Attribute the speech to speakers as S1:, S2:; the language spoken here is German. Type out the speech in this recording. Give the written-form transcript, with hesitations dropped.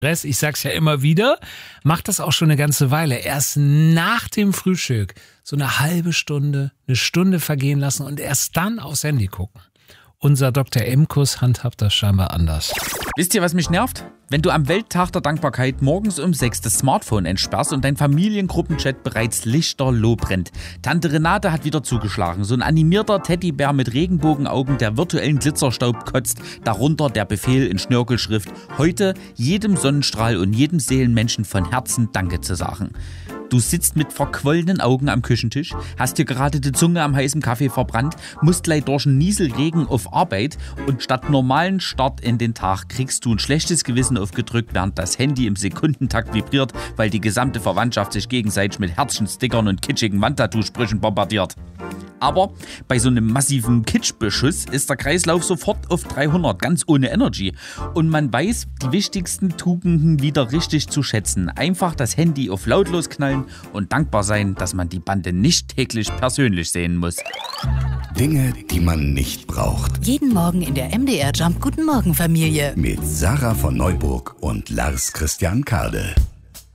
S1: Ich sag's ja immer wieder, macht das auch schon eine ganze Weile. Erst nach dem Frühstück so eine halbe Stunde, eine Stunde vergehen lassen und erst dann aufs Handy gucken. Unser Dr. Emkus handhabt das scheinbar anders.
S2: Wisst ihr, was mich nervt? Wenn du am Welttag der Dankbarkeit morgens um 6 das Smartphone entsperrst und dein Familiengruppenchat bereits lichterloh brennt. Tante Renate hat wieder zugeschlagen. So ein animierter Teddybär mit Regenbogenaugen, der virtuellen Glitzerstaub kotzt. Darunter der Befehl in Schnörkelschrift, heute jedem Sonnenstrahl und jedem Seelenmenschen von Herzen Danke zu sagen. Du sitzt mit verquollenen Augen am Küchentisch, hast dir gerade die Zunge am heißen Kaffee verbrannt, musst gleich durch einen Nieselregen auf Arbeit und statt normalen Start in den Tag kriegst du ein schlechtes Gewissen aufgedrückt, während das Handy im Sekundentakt vibriert, weil die gesamte Verwandtschaft sich gegenseitig mit Herzchen, Stickern und kitschigen Wandtattoo-Sprüchen bombardiert. Aber bei so einem massiven Kitschbeschuss ist der Kreislauf sofort auf 300, ganz ohne Energy. Und man weiß, die wichtigsten Tugenden wieder richtig zu schätzen. Einfach das Handy auf lautlos knallen und dankbar sein, dass man die Bande nicht täglich persönlich sehen muss.
S3: Dinge, die man nicht braucht.
S4: Jeden Morgen in der MDR Jump Guten Morgen Familie.
S3: Mit Sarah von Neuburg und Lars Christian Kade.